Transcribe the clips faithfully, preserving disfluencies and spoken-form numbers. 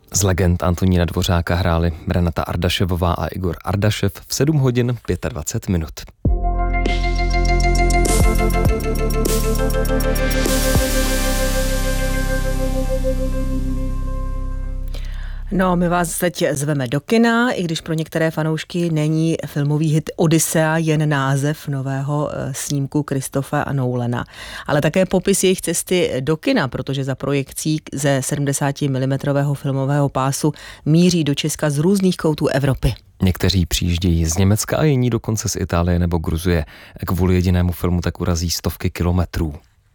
Z legend Antonína Dvořáka hráli Renata Ardaševová a Igor Ardašev v sedm hodin dvacet pět minut. No, my vás teď zveme do kina, i když pro některé fanoušky není filmový hit Odyssea jen název nového snímku Christopha a Nolana, ale také popis jejich cesty do kina, protože za projekcí ze sedmdesátimilimetrového filmového pásu míří do Česka z různých koutů Evropy. Někteří přijíždějí z Německa a jiní dokonce z Itálie nebo Gruzie. Kvůli jedinému filmu tak urazí stovky kilometrů.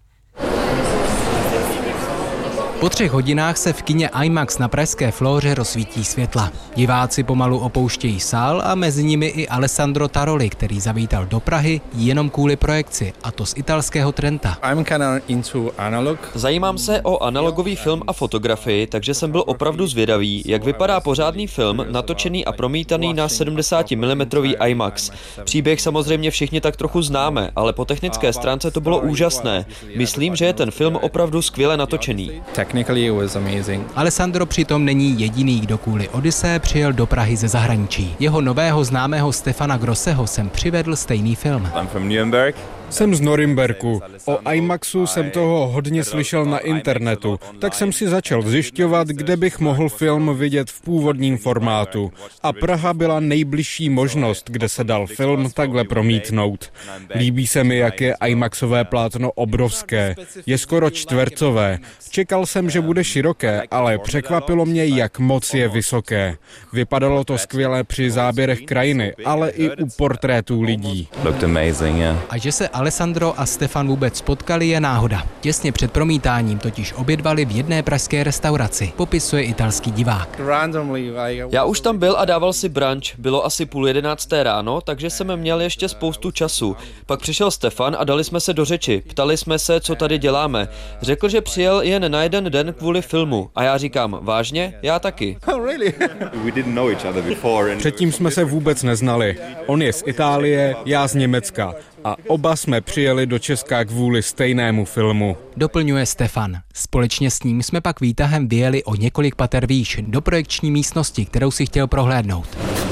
Po třech hodinách se v kině IMAX na pražské Flóře rozsvítí světla. Diváci pomalu opouštějí sál a mezi nimi i Alessandro Taroli, který zavítal do Prahy jenom kvůli projekci, a to z italského Trenta. Zajímám se o analogový film a fotografii, takže jsem byl opravdu zvědavý, jak vypadá pořádný film, natočený a promítaný na sedmdesátimilimetrový IMAX. Příběh samozřejmě všichni tak trochu známe, ale po technické stránce to bylo úžasné. Myslím, že je ten film opravdu skvěle natočený. Alessandro přitom není jediný, kdo kvůli Odyssee přijel do Prahy ze zahraničí. Jeho nového známého Stefana Grosseho sem přivedl stejný film. Jsem z Norimberku. O IMAXu jsem toho hodně slyšel na internetu, tak jsem si začal zjišťovat, kde bych mohl film vidět v původním formátu. A Praha byla nejbližší možnost, kde se dal film takhle promítnout. Líbí se mi, jak je IMAXové plátno obrovské. Je skoro čtvercové. Čekal jsem, že bude široké, ale překvapilo mě, jak moc je vysoké. Vypadalo to skvěle při záběrech krajiny, ale i u portrétů lidí. A že se Alessandro a Stefan vůbec potkali, je náhoda. Těsně před promítáním totiž obědvali v jedné pražské restauraci, popisuje italský divák. Já už tam byl a dával si brunch. Bylo asi půl jedenácté ráno, takže jsem měl ještě spoustu času. Pak přišel Stefan a dali jsme se do řeči. Ptali jsme se, co tady děláme. Řekl, že přijel jen na jeden den kvůli filmu. A já říkám, vážně? Já taky. Předtím jsme se vůbec neznali. On je z Itálie, já z Německa. A oba jsme přijeli do Česka kvůli stejnému filmu. Doplňuje Stefan. Společně s ním jsme pak výtahem vyjeli o několik pater výš do projekční místnosti, kterou si chtěl prohlédnout.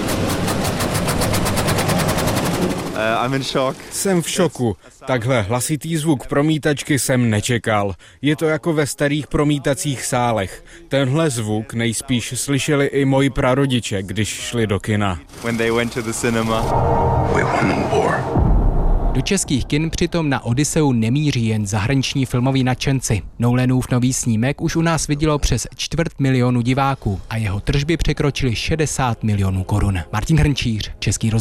Jsem v šoku. Takhle hlasitý zvuk promítačky jsem nečekal. Je to jako ve starých promítacích sálech. Tenhle zvuk nejspíš slyšeli i moji prarodiče, když šli do kina. Do českých kin přitom na Odysseu nemíří jen zahraniční filmoví nadšenci. Nolanův nový snímek už u nás vidělo přes čtvrt milionu diváků a jeho tržby překročily šedesát milionů korun. Martin Hrnčíř, Český rozhlas.